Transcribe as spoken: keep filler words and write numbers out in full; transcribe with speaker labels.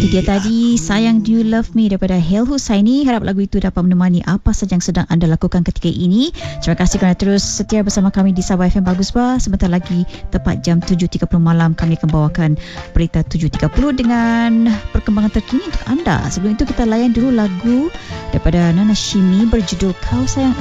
Speaker 1: Itu dia tadi, Sayang Do You Love Me daripada Hel Husaini. Harap lagu itu dapat menemani apa saja yang sedang anda lakukan ketika ini. Terima kasih kerana terus setia bersama kami di Sabah F M Bagus Bah. Sebentar lagi tepat jam tujuh tiga puluh malam kami akan bawakan berita tujuh tiga puluh dengan perkembangan terkini untuk anda. Sebelum itu kita layan dulu lagu daripada Nana Shimi berjudul Kau Sayang